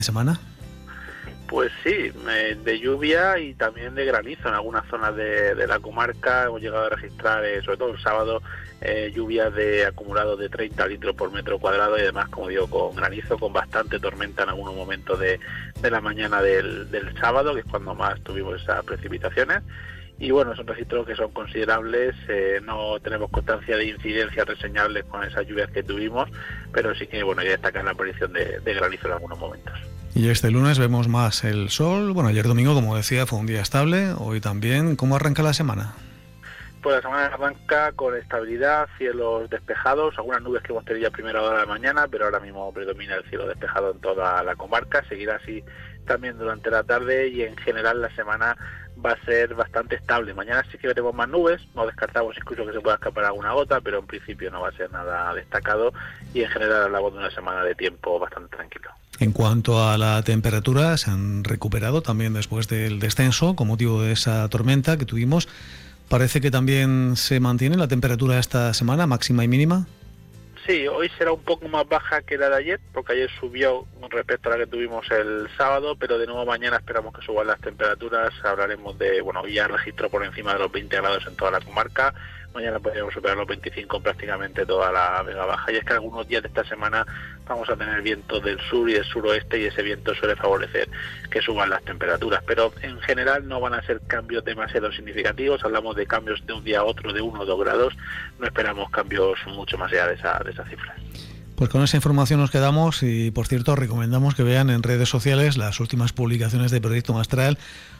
semana? Pues sí, de lluvia y también de granizo en algunas zonas de la comarca. Hemos llegado a registrar, sobre todo el sábado, lluvias de acumulados de 30 litros por metro cuadrado y además, como digo, con granizo, con bastante tormenta en algunos momentos de la mañana del sábado, que es cuando más tuvimos esas precipitaciones. Y bueno, son registros que son considerables, no tenemos constancia de incidencias reseñables con esas lluvias que tuvimos, pero sí que bueno, ya destacan la aparición de granizo en algunos momentos. Y este lunes vemos más el sol. Bueno, ayer domingo, como decía, fue un día estable, hoy también. ¿Cómo arranca la semana? Pues la semana arranca con estabilidad, cielos despejados, algunas nubes que hemos tenido a primera hora de la mañana, pero ahora mismo predomina el cielo despejado en toda la comarca, seguirá así también durante la tarde y en general la semana va a ser bastante estable. Mañana sí que veremos más nubes, no descartamos incluso que se pueda escapar alguna gota, pero en principio no va a ser nada destacado y en general hablamos de una semana de tiempo bastante tranquilo. En cuanto a la temperatura, se han recuperado también después del descenso con motivo de esa tormenta que tuvimos. Parece que también se mantiene la temperatura esta semana, máxima y mínima. Sí, hoy será un poco más baja que la de ayer, porque ayer subió con respecto a la que tuvimos el sábado, pero de nuevo mañana esperamos que suban las temperaturas. Hablaremos de, bueno, hoy ya registro por encima de los 20 grados en toda la comarca. Mañana podríamos superar los 25 en prácticamente toda la Vega Baja. Y es que algunos días de esta semana vamos a tener viento del sur y del suroeste y ese viento suele favorecer que suban las temperaturas. Pero en general no van a ser cambios demasiado significativos. Hablamos de cambios de un día a otro de 1 o 2 grados. No esperamos cambios mucho más allá de esa cifra. Pues con esa información nos quedamos y, por cierto, recomendamos que vean en redes sociales las últimas publicaciones de Proyecto Mestral,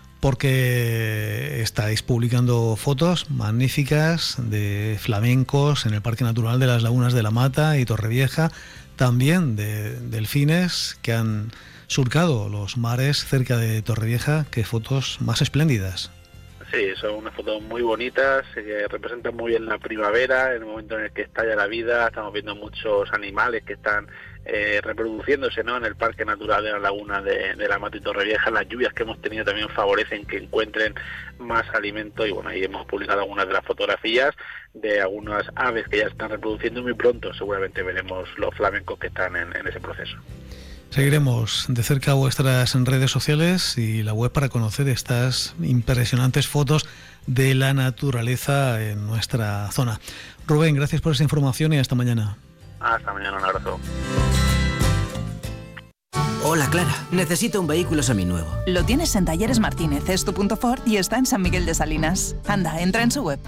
porque estáis publicando fotos magníficas de flamencos en el Parque Natural de las Lagunas de la Mata y Torrevieja, también de delfines que han surcado los mares cerca de Torrevieja. Qué fotos más espléndidas. Sí, son unas fotos muy bonitas, que representan muy bien la primavera, el momento en el que estalla la vida. Estamos viendo muchos animales que están reproduciéndose, ¿no?, en el Parque Natural de la Laguna de la Mata y Torrevieja. Las lluvias que hemos tenido también favorecen que encuentren más alimento y bueno, ahí hemos publicado algunas de las fotografías de algunas aves que ya están reproduciendo y muy pronto seguramente veremos los flamencos que están en ese proceso. Seguiremos de cerca vuestras redes sociales y la web para conocer estas impresionantes fotos de la naturaleza en nuestra zona. Rubén, gracias por esa información y hasta mañana. Hasta mañana, un abrazo. Hola, Clara. Necesito un vehículo seminuevo. Lo tienes en Talleres Martínez, es tu punto Ford y está en San Miguel de Salinas. Anda, entra en su web.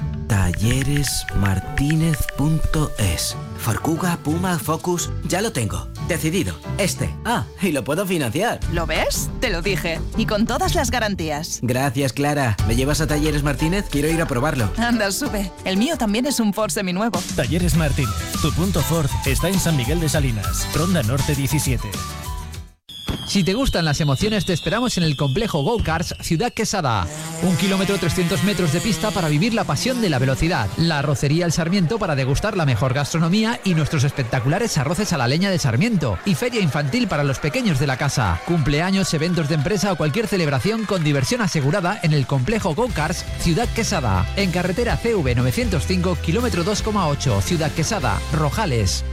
Talleresmartinez.es. Ford Kuga, Puma, Focus... Ya lo tengo. Decidido. Y lo puedo financiar. ¿Lo ves? Te lo dije. Y con todas las garantías. Gracias, Clara. ¿Me llevas a Talleres Martínez? Quiero ir a probarlo. Anda, sube. El mío también es un Ford seminuevo. Talleres Martínez. Tu punto Ford está en San Miguel de Salinas. Ronda Norte 17. Si te gustan las emociones, te esperamos en el complejo Go-Karts Ciudad Quesada. 1 kilómetro 300 metros de pista para vivir la pasión de la velocidad. La arrocería El Sarmiento para degustar la mejor gastronomía y nuestros espectaculares arroces a la leña de Sarmiento. Y feria infantil para los pequeños de la casa. Cumpleaños, eventos de empresa o cualquier celebración con diversión asegurada en el complejo Go-Karts Ciudad Quesada. En carretera CV 905, kilómetro 2,8, Ciudad Quesada, Rojales.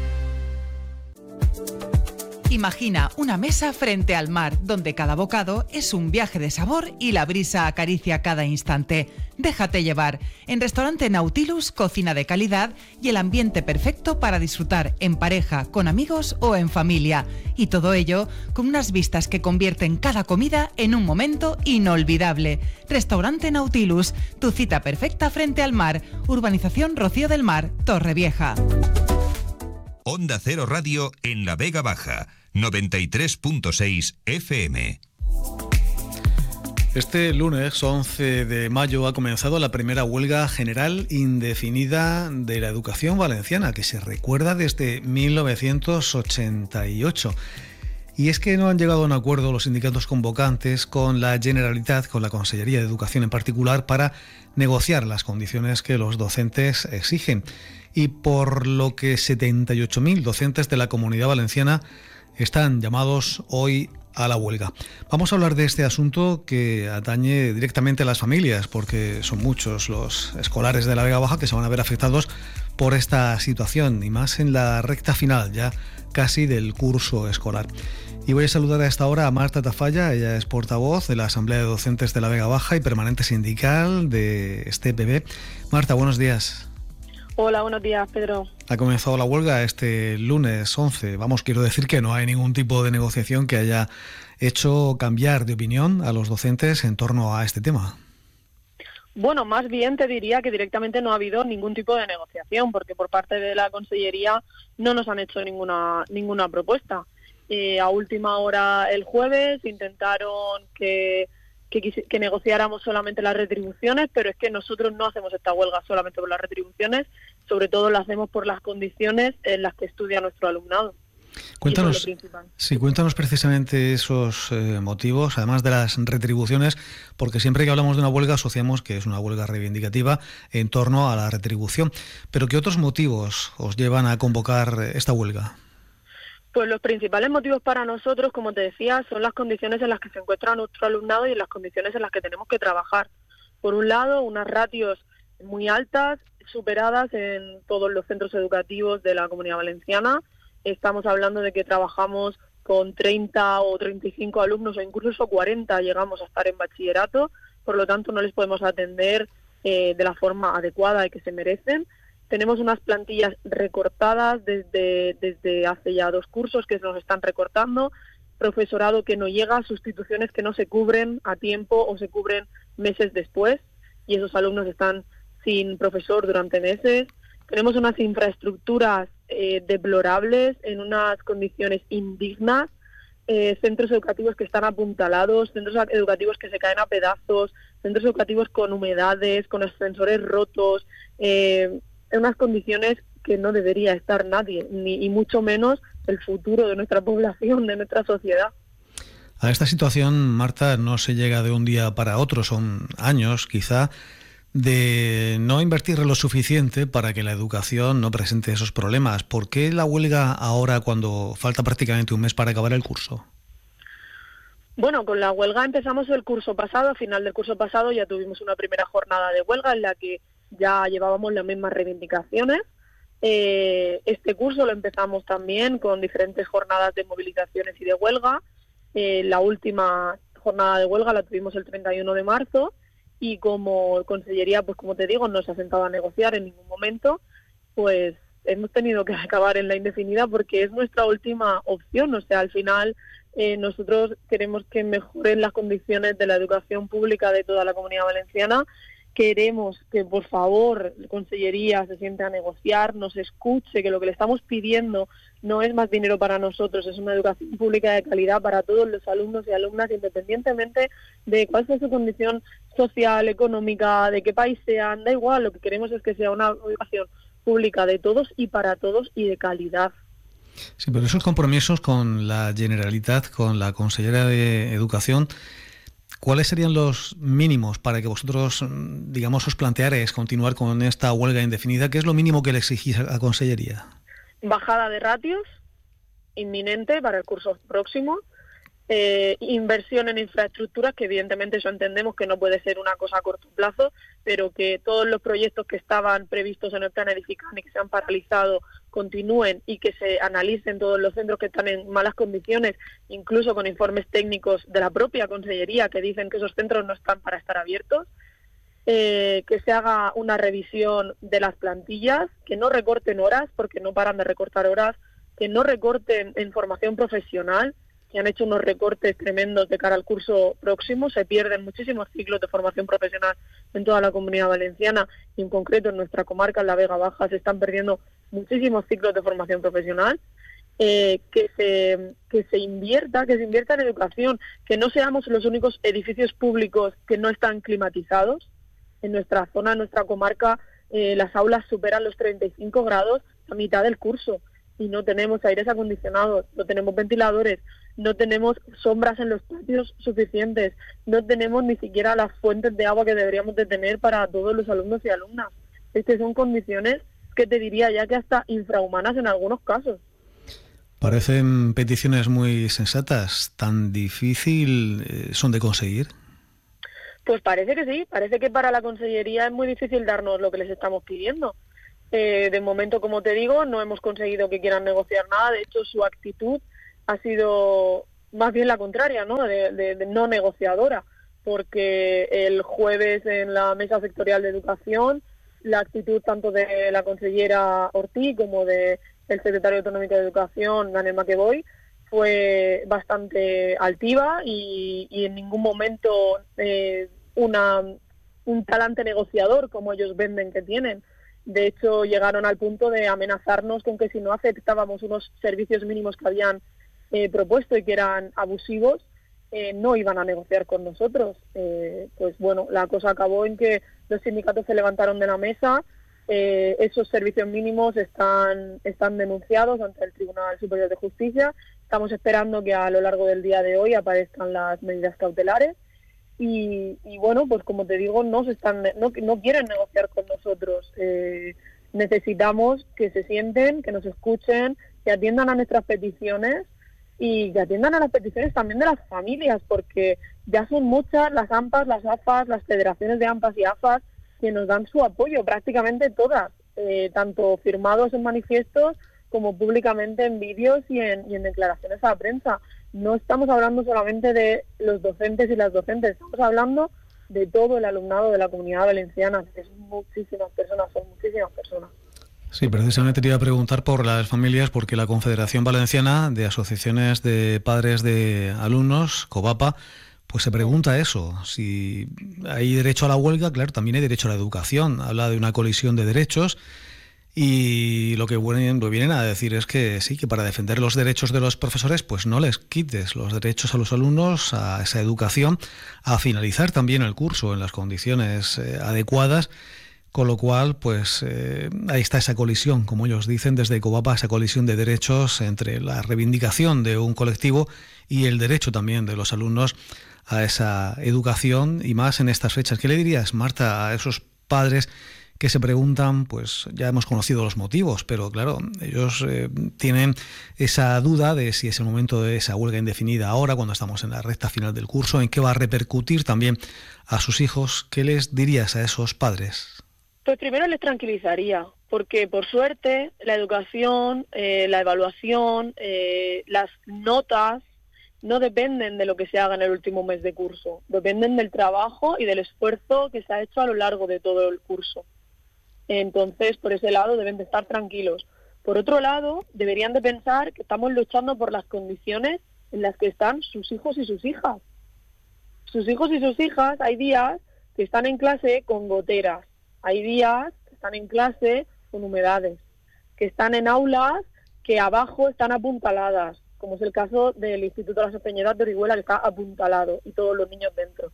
Imagina una mesa frente al mar, donde cada bocado es un viaje de sabor y la brisa acaricia cada instante. Déjate llevar. En Restaurante Nautilus, cocina de calidad y el ambiente perfecto para disfrutar en pareja, con amigos o en familia. Y todo ello con unas vistas que convierten cada comida en un momento inolvidable. Restaurante Nautilus, tu cita perfecta frente al mar. Urbanización Rocío del Mar, Torrevieja. Onda Cero Radio en la Vega Baja, 93.6 FM. Este lunes 11 de mayo ha comenzado la primera huelga general indefinida de la educación valenciana, que se recuerda desde 1988. Y es que no han llegado a un acuerdo los sindicatos convocantes con la Generalitat, con la Consellería de Educación en particular, para negociar las condiciones que los docentes exigen. Y por lo que 78.000 docentes de la Comunidad Valenciana están llamados hoy a la huelga. Vamos a hablar de este asunto que atañe directamente a las familias, porque son muchos los escolares de la Vega Baja que se van a ver afectados por esta situación, y más en la recta final ya casi del curso escolar. Y voy a saludar a esta hora a Marta Tafalla. Ella es portavoz de la Asamblea de Docentes de la Vega Baja y permanente sindical de este STPB. Marta, buenos días. Hola, buenos días, Pedro. Ha comenzado la huelga este lunes 11. Quiero decir que no hay ningún tipo de negociación que haya hecho cambiar de opinión a los docentes en torno a este tema. Bueno, más bien te diría que directamente no ha habido ningún tipo de negociación, porque por parte de la Consellería no nos han hecho ninguna propuesta. A última hora el jueves intentaron que negociáramos solamente las retribuciones, pero es que nosotros no hacemos esta huelga solamente por las retribuciones, sobre todo la hacemos por las condiciones en las que estudia nuestro alumnado. Cuéntanos precisamente esos motivos, además de las retribuciones, porque siempre que hablamos de una huelga asociamos que es una huelga reivindicativa en torno a la retribución. Pero ¿qué otros motivos os llevan a convocar esta huelga? Pues los principales motivos para nosotros, como te decía, son las condiciones en las que se encuentra nuestro alumnado y en las condiciones en las que tenemos que trabajar. Por un lado, unas ratios muy altas, superadas en todos los centros educativos de la Comunidad Valenciana. Estamos hablando de que trabajamos con 30 o 35 alumnos o incluso 40 llegamos a estar en bachillerato, por lo tanto no les podemos atender de la forma adecuada y que se merecen. Tenemos unas plantillas recortadas desde hace ya 2 cursos que se nos están recortando, profesorado que no llega, sustituciones que no se cubren a tiempo o se cubren meses después y esos alumnos están sin profesor durante meses. Tenemos unas infraestructuras deplorables en unas condiciones indignas, centros educativos que están apuntalados, centros educativos que se caen a pedazos, centros educativos con humedades, con ascensores rotos, en unas condiciones que no debería estar nadie, y mucho menos el futuro de nuestra población, de nuestra sociedad. A esta situación, Marta, no se llega de un día para otro, son años quizá de no invertir lo suficiente para que la educación no presente esos problemas. ¿Por qué la huelga ahora cuando falta prácticamente un mes para acabar el curso? Bueno, con la huelga empezamos el curso pasado. A final del curso pasado ya tuvimos una primera jornada de huelga en la que ya llevábamos las mismas reivindicaciones. Este curso lo empezamos también con diferentes jornadas de movilizaciones y de huelga. La última jornada de huelga la tuvimos el 31 de marzo y como Consellería, pues como te digo, no se ha sentado a negociar en ningún momento, pues hemos tenido que acabar en la indefinida porque es nuestra última opción. O sea, al final nosotros queremos que mejoren las condiciones de la educación pública de toda la Comunidad Valenciana. Queremos que, por favor, la Consellería se siente a negociar, nos escuche, que lo que le estamos pidiendo no es más dinero para nosotros, es una educación pública de calidad para todos los alumnos y alumnas, independientemente de cuál sea su condición social, económica, de qué país sean, da igual, lo que queremos es que sea una educación pública de todos y para todos y de calidad. Sí, pero esos compromisos con la Generalitat, con la consellera de Educación, ¿cuáles serían los mínimos para que vosotros, digamos, os plantearais continuar con esta huelga indefinida? ¿Qué es lo mínimo que le exigís a la Consellería? Bajada de ratios, inminente para el curso próximo, inversión en infraestructuras, que evidentemente eso entendemos que no puede ser una cosa a corto plazo, pero que todos los proyectos que estaban previstos en el plan edificante y que se han paralizado continúen y que se analicen todos los centros que están en malas condiciones, incluso con informes técnicos de la propia Consellería que dicen que esos centros no están para estar abiertos, que se haga una revisión de las plantillas, que no recorten horas, porque no paran de recortar horas, que no recorten en formación profesional, que han hecho unos recortes tremendos de cara al curso próximo, se pierden muchísimos ciclos de formación profesional en toda la Comunidad Valenciana y en concreto en nuestra comarca, en la Vega Baja, se están perdiendo muchísimos ciclos de formación profesional, que se invierta en educación, que no seamos los únicos edificios públicos que no están climatizados. En nuestra zona, en nuestra comarca, las aulas superan los 35 grados a mitad del curso y no tenemos aires acondicionados, no tenemos ventiladores, no tenemos sombras en los patios suficientes, no tenemos ni siquiera las fuentes de agua que deberíamos de tener para todos los alumnos y alumnas. Estas son condiciones que te diría ya que hasta infrahumanas en algunos casos. Parecen peticiones muy sensatas. ¿Tan difícil son de conseguir? Pues parece que sí, parece que para la Consellería es muy difícil darnos lo que les estamos pidiendo. De momento, como te digo, no hemos conseguido que quieran negociar nada. De hecho, su actitud ha sido más bien la contraria, ¿no? De no negociadora, porque el jueves en la Mesa Sectorial de Educación, la actitud tanto de la consellera Ortiz como de el secretario autonómico de Educación, Daniel McEvoy, fue bastante altiva y en ningún momento un talante negociador como ellos venden que tienen. De hecho, llegaron al punto de amenazarnos con que si no aceptábamos unos servicios mínimos que habían propuesto y que eran abusivos, no iban a negociar con nosotros. Pues bueno, la cosa acabó en que los sindicatos se levantaron de la mesa. Esos servicios mínimos están denunciados ante el Tribunal Superior de Justicia. Estamos esperando que a lo largo del día de hoy aparezcan las medidas cautelares y bueno, pues como te digo, no quieren negociar con nosotros. Necesitamos que se sienten, que nos escuchen, que atiendan a nuestras peticiones y que atiendan a las peticiones también de las familias, porque ya son muchas las AMPAs, las AFAs, las federaciones de AMPAs y AFAs que nos dan su apoyo, prácticamente todas, tanto firmados en manifiestos como públicamente en vídeos y en declaraciones a la prensa. No estamos hablando solamente de los docentes y las docentes, estamos hablando de todo el alumnado de la Comunidad Valenciana, que son muchísimas personas. Sí, precisamente te iba a preguntar por las familias, porque la Confederación Valenciana de Asociaciones de Padres de Alumnos, COVAPA, pues se pregunta eso, si hay derecho a la huelga, claro, también hay derecho a la educación. Habla de una colisión de derechos y lo que vienen a decir es que sí, que para defender los derechos de los profesores, pues no les quites los derechos a los alumnos, a esa educación, a finalizar también el curso en las condiciones adecuadas. Con lo cual, pues ahí está esa colisión, como ellos dicen desde COVAPA, esa colisión de derechos entre la reivindicación de un colectivo y el derecho también de los alumnos a esa educación, y más en estas fechas. ¿Qué le dirías, Marta, a esos padres que se preguntan? Pues ya hemos conocido los motivos, pero claro, ellos tienen esa duda de si es el momento de esa huelga indefinida ahora, cuando estamos en la recta final del curso, en qué va a repercutir también a sus hijos. ¿Qué les dirías a esos padres? Pues primero les tranquilizaría, porque por suerte la educación, la evaluación, las notas no dependen de lo que se haga en el último mes de curso, dependen del trabajo y del esfuerzo que se ha hecho a lo largo de todo el curso. Entonces, por ese lado deben de estar tranquilos. Por otro lado, deberían de pensar que estamos luchando por las condiciones en las que están sus hijos y sus hijas. Sus hijos y sus hijas, hay días que están en clase con goteras. Hay días que están en clase con humedades, que están en aulas que abajo están apuntaladas, como es el caso del Instituto de la Sopeñedad de Orihuela, que está apuntalado y todos los niños dentro.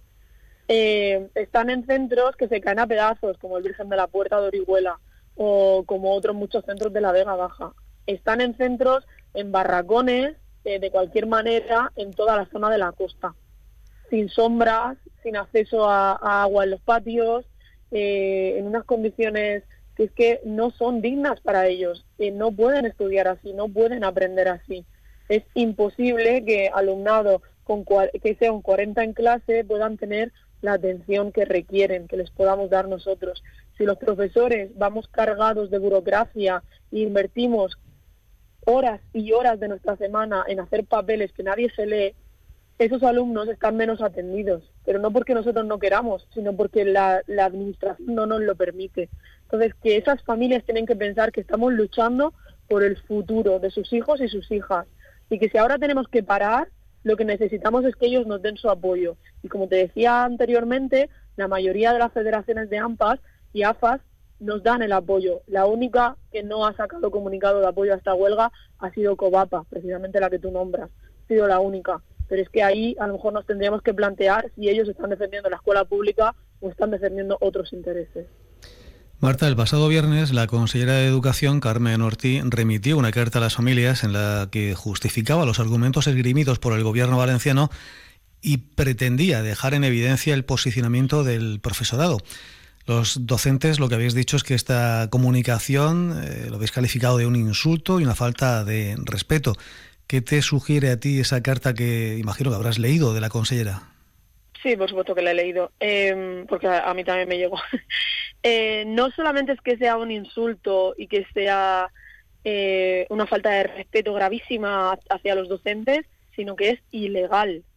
Están en centros que se caen a pedazos, como el Virgen de la Puerta de Orihuela o como otros muchos centros de la Vega Baja. Están en centros, en barracones, de cualquier manera, en toda la zona de la costa, sin sombras, sin acceso a agua en los patios, en unas condiciones que es que no son dignas para ellos, no pueden estudiar así, no pueden aprender así. Es imposible que alumnado que sea un 40 en clase puedan tener la atención que requieren, que les podamos dar nosotros. Si los profesores vamos cargados de burocracia e invertimos horas y horas de nuestra semana en hacer papeles que nadie se lee, esos alumnos están menos atendidos, pero no porque nosotros no queramos, sino porque la administración no nos lo permite. Entonces, que esas familias tienen que pensar que estamos luchando por el futuro de sus hijos y sus hijas, y que si ahora tenemos que parar, lo que necesitamos es que ellos nos den su apoyo. Y como te decía anteriormente, la mayoría de las federaciones de AMPAs y AFAS nos dan el apoyo. La única que no ha sacado comunicado de apoyo a esta huelga ha sido COVAPA, precisamente la que tú nombras. Ha sido la única. Pero es que ahí a lo mejor nos tendríamos que plantear si ellos están defendiendo la escuela pública o están defendiendo otros intereses. Marta, el pasado viernes la consellera de Educación, Carmen Ortiz, remitió una carta a las familias en la que justificaba los argumentos esgrimidos por el gobierno valenciano y pretendía dejar en evidencia el posicionamiento del profesorado. Los docentes lo que habéis dicho es que esta comunicación lo habéis calificado de un insulto y una falta de respeto. ¿Qué te sugiere a ti esa carta que imagino que habrás leído de la consellera? Sí, por supuesto que la he leído, porque a mí también me llegó. No solamente es que sea un insulto y que sea una falta de respeto gravísima hacia los docentes, sino que es ilegal.